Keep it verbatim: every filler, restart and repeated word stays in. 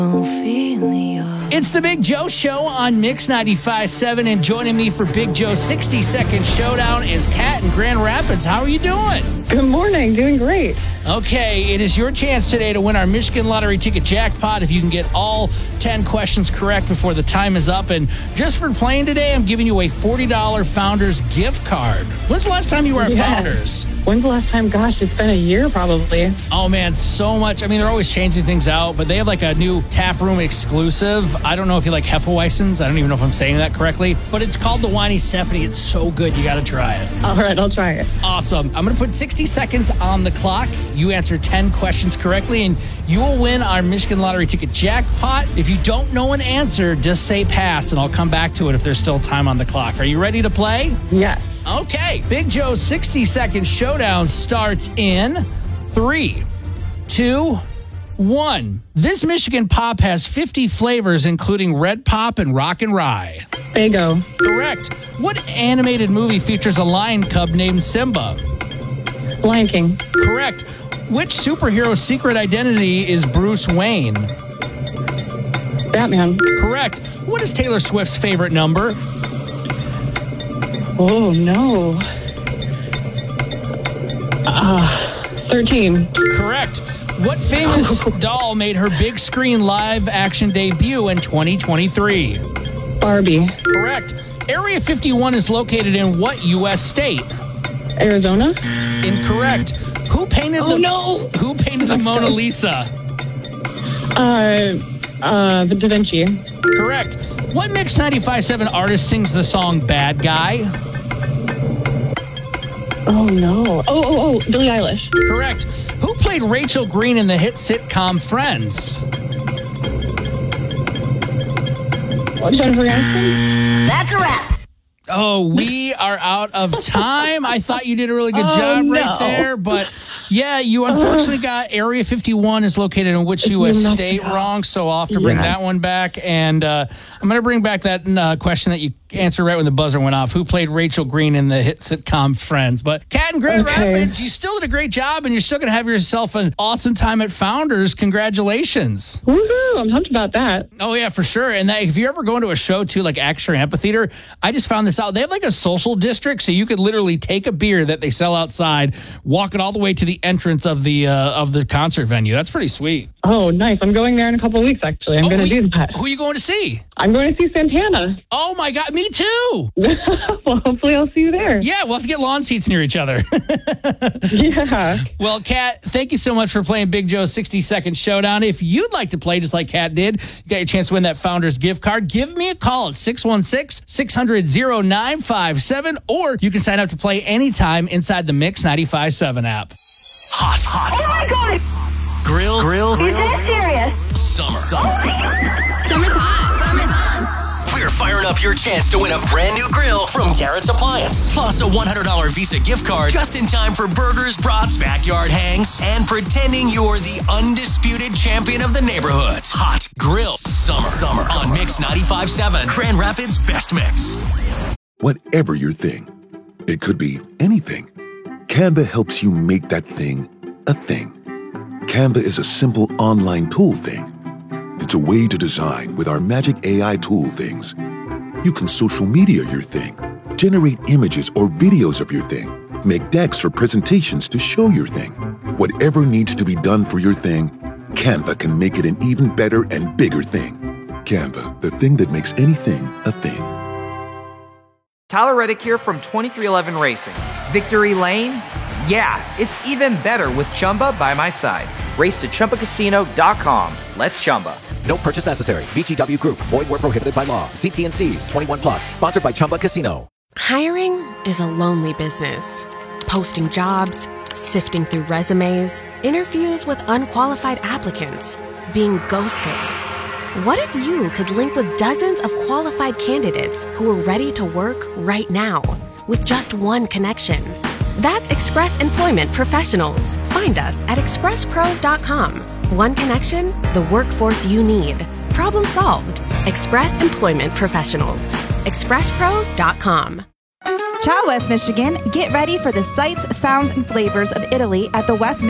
It's the Big Joe Show on Mix ninety-five point seven, and joining me for Big Joe's sixty-second showdown is Kat in Grand Rapids. How are you doing? Good morning. Doing great. Okay, it is your chance today to win our Michigan Lottery ticket jackpot if you can get all ten questions correct before the time is up. And just for playing today, I'm giving you a forty dollars Founders gift card. When's the last time you were at Yes. Founders? When's the last time? Gosh, it's been a year probably. Oh, man, so much. I mean, they're always changing things out, but they have like a new tap room exclusive. I don't know if you like Hefeweizens. I don't even know if I'm saying that correctly, but it's called the Winey Stephanie. It's so good. You got to try it. All right, I'll try it. Awesome. I'm going to put sixty seconds on the clock. You answer ten questions correctly, and you will win our Michigan Lottery ticket jackpot. If you don't know an answer, just say pass, and I'll come back to it if there's still time on the clock. Are you ready to play? Yes. Okay. Big Joe's sixty-second showdown starts in three, two, one. This Michigan pop has fifty flavors, including red pop and rock and rye. Fago. Correct. What animated movie features a lion cub named Simba? Lion King. Correct. Which superhero's secret identity is Bruce Wayne? Batman. Correct. What is Taylor Swift's favorite number? Oh, no. Uh, thirteen. Correct. What famous doll made her big screen live action debut in twenty twenty-three? Barbie. Correct. Area fifty-one is located in what U S state? Arizona. Incorrect. Who painted Oh, the no. Who painted the Mona Lisa? Uh, uh, Da Vinci. Correct. What Mix ninety-five point seven artist sings the song Bad Guy? Oh, no. Oh, oh, oh, Billie Eilish. Correct. Who played Rachel Green in the hit sitcom Friends? Oh, Jennifer Aniston. That's a wrap. Oh, we are out of time. I thought you did a really good Oh, job right no. there, but yeah, you unfortunately got Area fifty-one is located in which U S You messed state it up. wrong, so I'll have to bring Yeah. that one back. And uh, I'm going to bring back that uh, question that you answered right when the buzzer went off. Who played Rachel Green in the hit sitcom Friends? But Kat in Grand Okay. Rapids, you still did a great job, and you're still going to have yourself an awesome time at Founders. Congratulations. Woohoo! I'm pumped about that. Oh, yeah, for sure. And that, if you're ever going to a show, too, like Extra Amphitheater, I just found this out. They have like a social district, so you could literally take a beer that they sell outside, walk it all the way to the entrance of the uh, of the concert venue. That's pretty sweet. Oh, nice. I'm going there in a couple of weeks, actually. I'm Oh, going who to you- do that. Who are you going to see? I'm going to see Santana. Oh, my God, me too. Well, hopefully I'll see you there. Yeah, we'll have to get lawn seats near each other. Yeah. Well, Kat, thank you so much for playing Big Joe's sixty-second showdown. If you'd like to play just like Kat did, you got your chance to win that Founders gift card. Give me a call at six one six, six hundred, oh nine five seven, or you can sign up to play anytime inside the Mix ninety-five point seven app. Hot, hot. Oh my god! Grill, grill, Is that serious? summer. Summer's hot. Summer's on. We're firing up your chance to win a brand new grill from Garrett's Appliance. Plus a one hundred dollars Visa gift card just in time for burgers, brats, backyard hangs, and pretending you're the undisputed champion of the neighborhood. Hot Grill Summer, summer. On Mix ninety-five point seven, Grand Rapids' best mix. Whatever your thing, it could be anything. Canva helps you make that thing a thing. Canva is a simple online tool thing. It's a way to design with our magic A I tool things. You can social media your thing, generate images or videos of your thing, make decks or presentations to show your thing. Whatever needs to be done for your thing, Canva can make it an even better and bigger thing. Canva, the thing that makes anything a thing. Tyler Reddick here from twenty-three eleven Racing. Victory Lane? Yeah, it's even better with Chumba by my side. Race to Chumba Casino dot com. Let's Chumba. No purchase necessary. V G W Group. Void where prohibited by law. See T and C's. twenty-one plus. Sponsored by Chumba Casino. Hiring is a lonely business. Posting jobs, sifting through resumes, interviews with unqualified applicants, being ghosted. What if you could link with dozens of qualified candidates who are ready to work right now with just one connection? That's Express Employment Professionals. Find us at express pros dot com. One connection, the workforce you need. Problem solved. Express Employment Professionals. express pros dot com. Ciao, West Michigan. Get ready for the sights, sounds, and flavors of Italy at the West